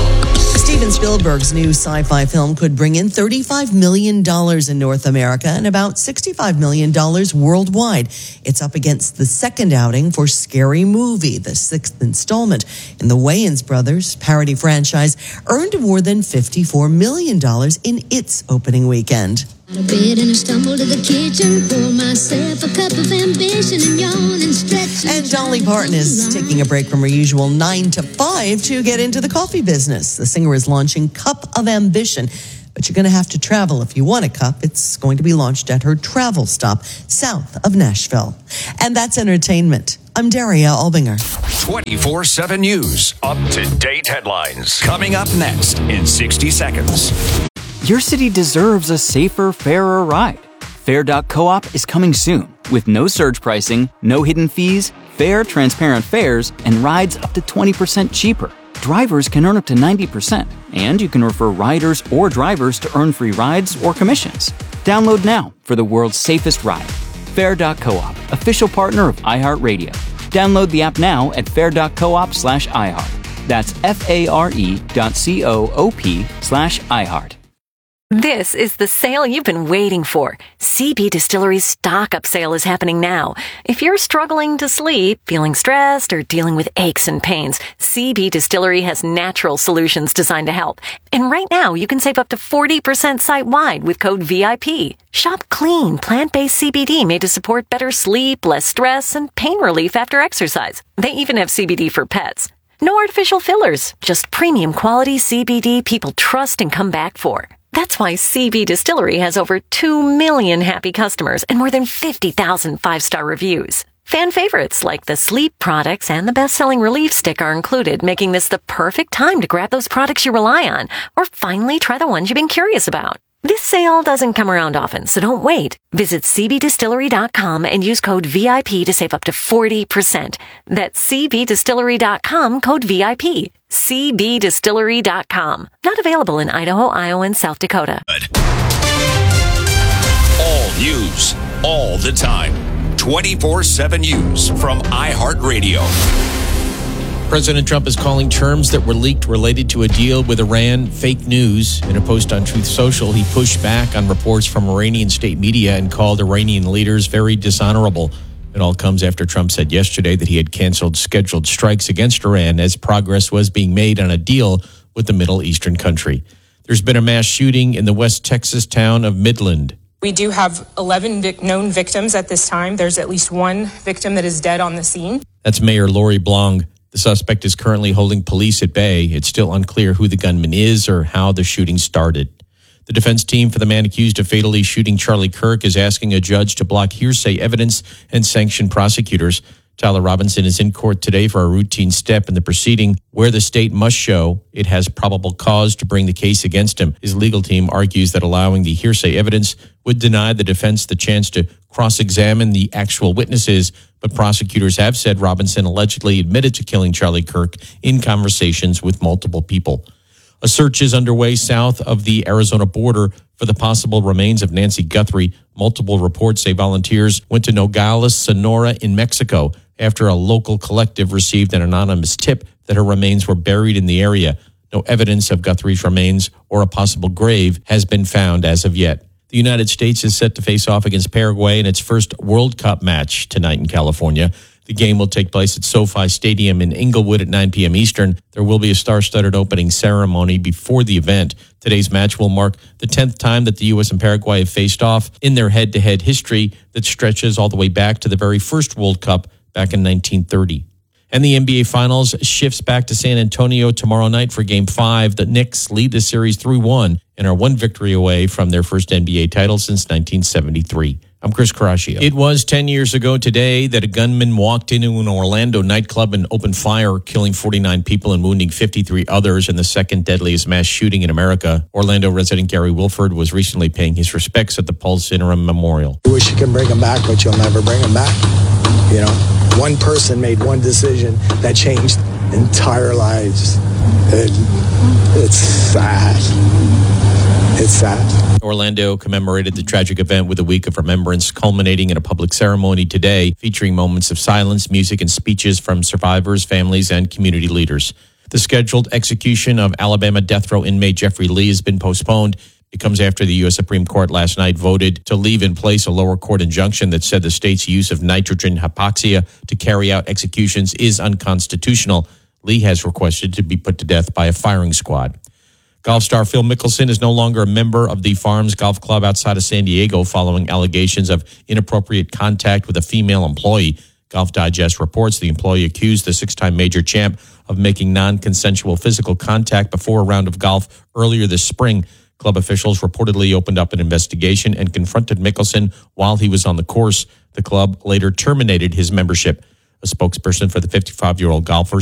Steven Spielberg's new sci-fi film could bring in thirty-five million dollars in North America and about sixty-five million dollars worldwide. It's up against the second outing for Scary Movie, the sixth installment in the Wayans Brothers parody franchise, earned more than fifty-four million dollars in its opening weekend. On a bed and I stumble to the kitchen, pour myself a cup of ambition and yawn and stretch. And Dolly Parton is taking a break from her usual nine to five to get into the coffee business. The singer is launching Cup of Ambition, but you're going to have to travel if you want a cup. It's going to be launched at her travel stop south of Nashville. And that's entertainment. I'm Daria Albinger. twenty-four seven News. Up-to-date headlines. Coming up next in sixty seconds. Your city deserves a safer, fairer ride. Fair dot coop is coming soon with no surge pricing, no hidden fees, fair, transparent fares, and rides up to twenty percent cheaper. Drivers can earn up to ninety percent, and you can refer riders or drivers to earn free rides or commissions. Download now for the world's safest ride. Fair dot coop, official partner of iHeartRadio. Download the app now at fair dot coop slash iHeart. That's F-A-R-E dot C-O-O-P slash iHeart. This is the sale you've been waiting for. C B Distillery's stock-up sale is happening now. If you're struggling to sleep, feeling stressed, or dealing with aches and pains, C B Distillery has natural solutions designed to help. And right now, you can save up to forty percent site-wide with code V I P. Shop clean, plant-based C B D made to support better sleep, less stress, and pain relief after exercise. They even have C B D for pets. No artificial fillers, just premium quality C B D people trust and come back for. That's why C B Distillery has over two million happy customers and more than fifty thousand five-star reviews. Fan favorites like the sleep products and the best-selling Relief Stick are included, making this the perfect time to grab those products you rely on or finally try the ones you've been curious about. This sale doesn't come around often, so don't wait. Visit C B distillery dot com and use code V I P to save up to forty percent. That's C B distillery dot com, code V I P. C B distillery dot com. Not available in Idaho, Iowa, and South Dakota. All news, all the time. twenty-four seven News from iHeartRadio. President Trump is calling terms that were leaked related to a deal with Iran fake news. In a post on Truth Social, he pushed back on reports from Iranian state media and called Iranian leaders very dishonorable. It all comes after Trump said yesterday that he had canceled scheduled strikes against Iran as progress was being made on a deal with the Middle Eastern country. There's been a mass shooting in the West Texas town of Midland. We do have eleven vic- known victims at this time. There's at least one victim that is dead on the scene. That's Mayor Lori Blong. The suspect is currently holding police at bay. It's still unclear who the gunman is or how the shooting started. The defense team for the man accused of fatally shooting Charlie Kirk is asking a judge to block hearsay evidence and sanction prosecutors. Tyler Robinson is in court today for a routine step in the proceeding where the state must show it has probable cause to bring the case against him. His legal team argues that allowing the hearsay evidence would deny the defense the chance to cross-examine the actual witnesses, but prosecutors have said Robinson allegedly admitted to killing Charlie Kirk in conversations with multiple people. A search is underway south of the Arizona border for the possible remains of Nancy Guthrie. Multiple reports say volunteers went to Nogales, Sonora in Mexico after a local collective received an anonymous tip that her remains were buried in the area. No evidence of Guthrie's remains or a possible grave has been found as of yet. The United States is set to face off against Paraguay in its first World Cup match tonight in California. The game will take place at SoFi Stadium in Inglewood at nine p.m. Eastern. There will be a star-studded opening ceremony before the event. Today's match will mark the tenth time that the U S and Paraguay have faced off in their head-to-head history that stretches all the way back to the very first World Cup back in nineteen thirty. And the N B A Finals shifts back to San Antonio tomorrow night for Game five. The Knicks lead the series three one and are one victory away from their first N B A title since nineteen seventy-three. I'm Chris Caraccio. It was ten years ago today that a gunman walked into an Orlando nightclub and opened fire, killing forty-nine people and wounding fifty-three others in the second deadliest mass shooting in America. Orlando resident Gary Wilford was recently paying his respects at the Pulse Interim Memorial. You wish you can bring them back, but you'll never bring them back. You know, one person made one decision that changed entire lives. It, it's sad. It's sad. Orlando commemorated the tragic event with a week of remembrance, culminating in a public ceremony today, featuring moments of silence, music, and speeches from survivors, families, and community leaders. The scheduled execution of Alabama death row inmate Jeffrey Lee has been postponed. It comes after the U S Supreme Court last night voted to leave in place a lower court injunction that said the state's use of nitrogen hypoxia to carry out executions is unconstitutional. Lee has requested to be put to death by a firing squad. Golf star Phil Mickelson is no longer a member of the Farms Golf Club outside of San Diego following allegations of inappropriate contact with a female employee. Golf Digest reports the employee accused the six-time major champ of making non-consensual physical contact before a round of golf earlier this spring. Club officials reportedly opened up an investigation and confronted Mickelson while he was on the course. The club later terminated his membership. A spokesperson for the fifty-five-year-old golfer